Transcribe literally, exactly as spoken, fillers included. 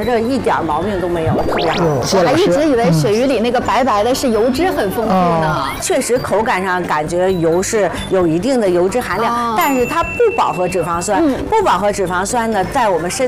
觉着一点毛病都没有，特别好。 我还一直以为鳕鱼里那个白白的是油脂很丰富呢。 确实口感上感觉油是有一定的油脂含量，但是它不饱和脂肪酸，不饱和脂肪酸呢，在我们身